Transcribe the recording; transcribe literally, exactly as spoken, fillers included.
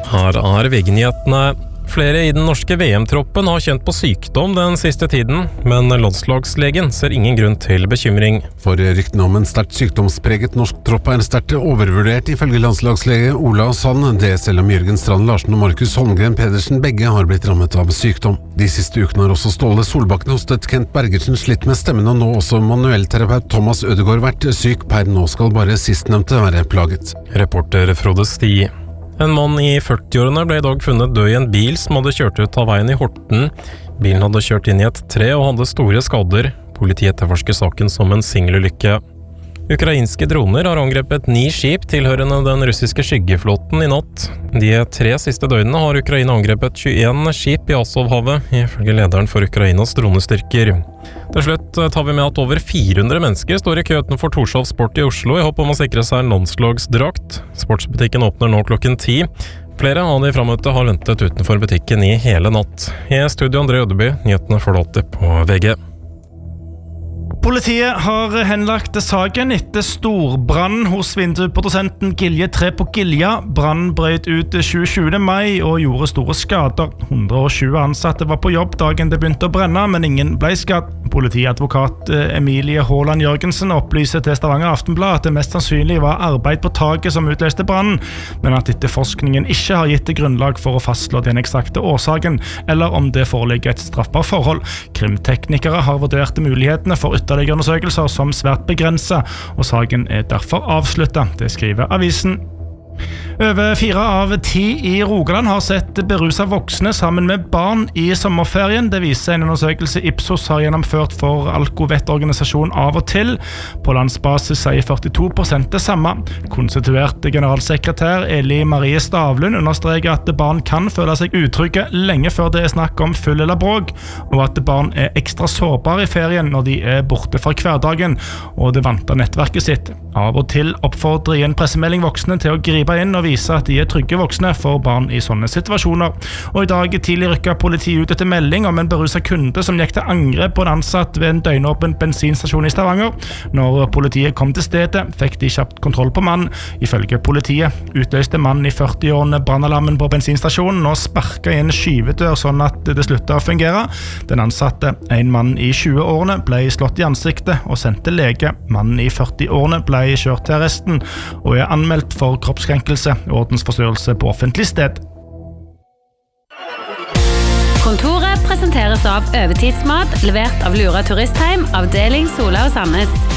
Her er V G-nyhetene. Flere i den norske V M-troppen har kjent på sykdom den siste tiden, men landslagslegen ser ingen grunn til bekymring. For ryktene om en sterkt sykdomspreget norsk tropp er sterkt overvurdert ifølge landslagslege Ola Sand, det selv om Jørgen Strand Larsen og Markus Holmgren Pedersen begge har blitt rammet av sykdom. De siste ukene har også Ståle Solbakken hostet, Kent Bergersen slitt med stemmen og nå også manuellterapeut Thomas Ødegaard vært syk. Per nå skal bare sistnevnte være plaget. Reporter Frode Sti. En mann i førtiårene ble i dag funnet død i en bil som hadde kjørt ut av veien i Horten. Bilen hadde kjørt inn i et tre og hadde store skader. Politiet etterforsker saken som en singelulykke. Ukrainske droner har angrepet ni skip tilhørende den russiske skyggeflåten i natt. De tre siste døgnene har Ukraina angrepet tjueen skip i Azovhavet, ifølge lederen for Ukrainas dronestyrker. Til slutt tar vi med at over fire hundre mennesker står i kø utenfor Torshov Sport i Oslo i håp om å sikre seg en landslagsdrakt. Sportsbutikken åpner nå klokken ti. Flere av de fremmøtte har ventet utenfor butikken i hele natt. I studio André Ødeby, nyhetene får du alltid på V G. Politiet har henlagt saken etter storbrann hos vindusprodusenten Gilje tre på Gilja. Brann brøt ut tjuesjuende mai og gjorde store skader. hundre og tjue ansatte var på jobb dagen det begynte å brenne, men ingen ble skadd. Politiadvokat Emilie Haaland Jørgensen opplyser til Stavanger Aftenblad at det mest sannsynlig var arbeid på taket som utløste brannen, men at etterforskningen ikke har gitt det grunnlag for å fastslå den eksakte årsaken, eller om det foreligger et straffbart forhold. Krimteknikere har vurdert mulighetene for ytterligere undersøkelser som svært begrenset, og saken er derfor avsluttet, det skriver avisen. Over fire av ti i Rogaland har sett beruset voksne sammen med barn i sommerferien. Det viser en undersøkelse Ipsos har gjennomført for Alkovettorganisasjonen Av og Til. På landsbasis sier førtito prosent det samme. Konstituert generalsekretær Eli Marie Stavlund understreker at barn kan føle seg utrygge lenge før det er snakk om full eller bråk, og at barn er ekstra sårbare i ferien når de er borte fra hverdagen og det vante nettverket sitt. Av og Til oppfordrer i en pressemelding voksne til å gripe inn og vise at de er trygge voksne for barn i sånne situasjoner. Og i dag tidlig rykket politiet ut etter melding om en beruset kunde som gikk til angrep på en ansatt ved en døgnåpen bensinstasjon i Stavanger. Når politiet kom til stedet, fikk de kjapt kontroll på mannen. Ifølge politiet utløste mannen i førtiårene brannalarmen på bensinstasjonen og sparket i en skyvedør sånn at det sluttet å fungere. Den ansatte, en mann i tjueårene, ble slått i ansiktet og sendt til lege. Mannen i førtiårene ble kjørt til arresten og er anmeldt for kroppskrenkelse og ordensforstyrrelse på offentlig sted. Kontoret presenteres av Øvertidsmat, levert av Lura Turistheim, avdeling Sola og Sandnes.